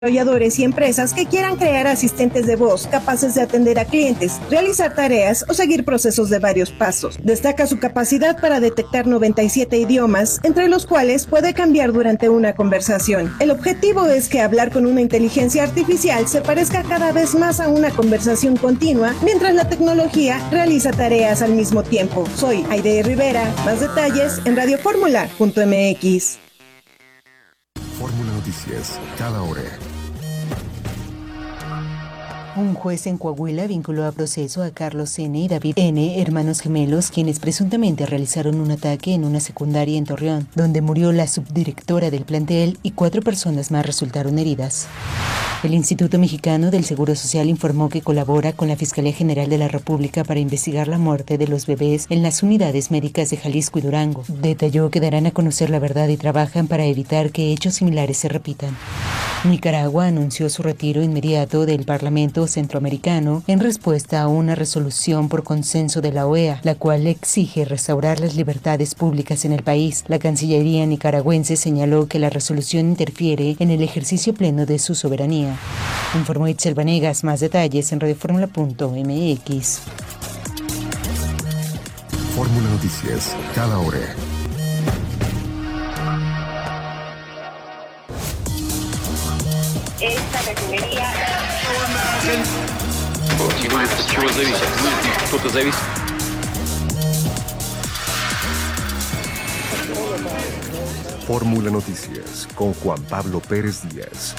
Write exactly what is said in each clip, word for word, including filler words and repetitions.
desarrolladores y empresas que quieran crear asistentes de voz capaces de atender a clientes, realizar tareas o seguir procesos de varios pasos. Destaca su capacidad para detectar noventa y siete idiomas, entre los cuales puede cambiar durante una conversación. El objetivo es que hablar con una inteligencia artificial se parezca cada vez más a una conversación continua, mientras la tecnología realiza tareas al mismo tiempo. Soy Aide Rivera. Más detalles en radio fórmula punto m x. Fórmula Noticias, cada hora. Un juez en Coahuila vinculó a proceso a Carlos N. y David N., hermanos gemelos, quienes presuntamente realizaron un ataque en una secundaria en Torreón, donde murió la subdirectora del plantel y cuatro personas más resultaron heridas. El Instituto Mexicano del Seguro Social informó que colabora con la Fiscalía General de la República para investigar la muerte de los bebés en las unidades médicas de Jalisco y Durango. Detalló que darán a conocer la verdad y trabajan para evitar que hechos similares se repitan. Nicaragua anunció su retiro inmediato del Parlamento Centroamericano en respuesta a una resolución por consenso de la O E A, la cual exige restaurar las libertades públicas en el país. La Cancillería nicaragüense señaló que la resolución interfiere en el ejercicio pleno de su soberanía. Informó Itzel Vanegas. Más detalles en radio fórmula punto m x. Fórmula Noticias, cada hora. Esta refinería... Fórmula Noticias con Juan Pablo Pérez Díaz.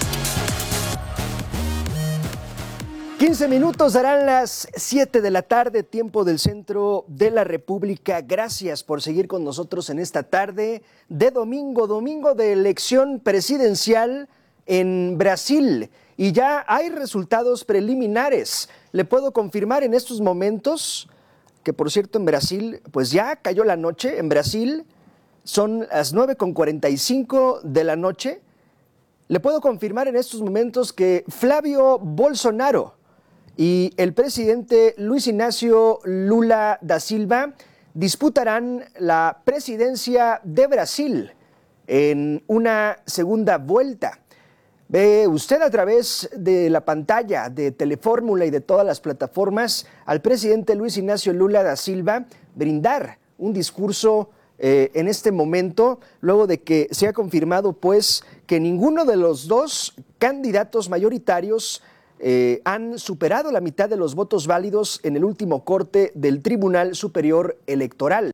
quince minutos darán las siete de la tarde, tiempo del centro de la República. Gracias por seguir con nosotros en esta tarde de domingo, domingo de elección presidencial en Brasil. Y ya hay resultados preliminares. Le puedo confirmar en estos momentos que, por cierto, en Brasil, pues ya cayó la noche. En Brasil son las nueve con cuarenta y cinco de la noche. Le puedo confirmar en estos momentos que Flavio Bolsonaro y el presidente Luis Ignacio Lula da Silva disputarán la presidencia de Brasil en una segunda vuelta. Ve usted a través de la pantalla de Telefórmula y de todas las plataformas al presidente Luis Ignacio Lula da Silva brindar un discurso eh, en este momento, luego de que se ha confirmado pues que ninguno de los dos candidatos mayoritarios Eh, han superado la mitad de los votos válidos en el último corte del Tribunal Superior Electoral.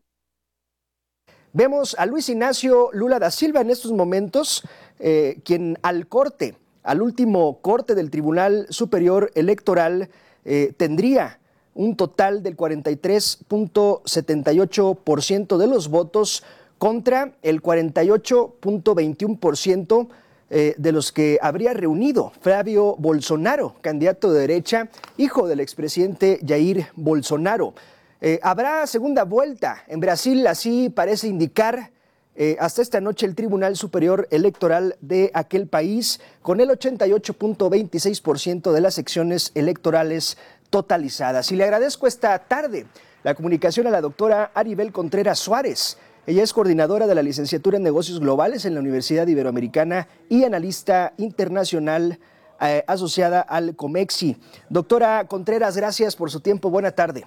Vemos a Luis Ignacio Lula da Silva en estos momentos, eh, quien al corte, al último corte del Tribunal Superior Electoral, eh, tendría un total del cuarenta y tres punto setenta y ocho por ciento de los votos contra el cuarenta y ocho punto veintiuno por ciento Eh, de los que habría reunido Flavio Bolsonaro, candidato de derecha, hijo del expresidente Jair Bolsonaro. Eh, habrá segunda vuelta en Brasil, así parece indicar eh, hasta esta noche el Tribunal Superior Electoral de aquel país, con el ochenta y ocho punto veintiséis por ciento de las secciones electorales totalizadas. Y le agradezco esta tarde la comunicación a la doctora Aribel Contreras Suárez. Ella es coordinadora de la licenciatura en Negocios Globales en la Universidad Iberoamericana y analista internacional eh, asociada al COMEXI. Doctora Contreras, gracias por su tiempo. Buena tarde.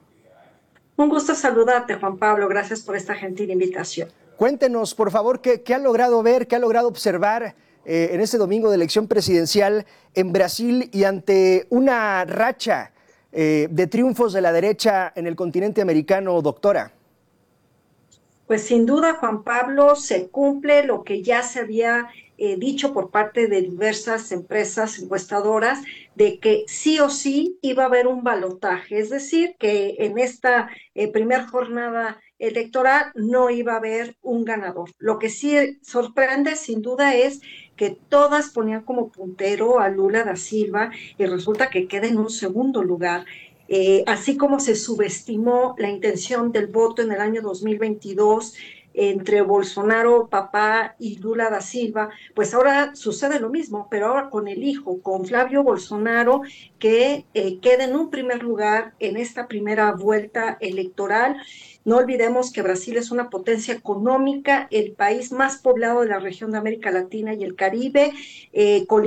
Un gusto saludarte, Juan Pablo. Gracias por esta gentil invitación. Cuéntenos, por favor, qué, qué ha logrado ver, qué ha logrado observar eh, en este domingo de elección presidencial en Brasil y ante una racha eh, de triunfos de la derecha en el continente americano, doctora. Pues sin duda, Juan Pablo, se cumple lo que ya se había eh, dicho por parte de diversas empresas encuestadoras, de que sí o sí iba a haber un balotaje, es decir, que en esta eh, primera jornada electoral no iba a haber un ganador. Lo que sí sorprende, sin duda, es que todas ponían como puntero a Lula da Silva y resulta que queda en un segundo lugar. Eh, así como se subestimó la intención del voto en el año dos mil veintidós, entre Bolsonaro, papá, y Lula da Silva, pues ahora sucede lo mismo, pero ahora con el hijo, con Flavio Bolsonaro, que eh, queda en un primer lugar en esta primera vuelta electoral. No olvidemos que Brasil es una potencia económica, el país más poblado de la región de América Latina y el Caribe, eh,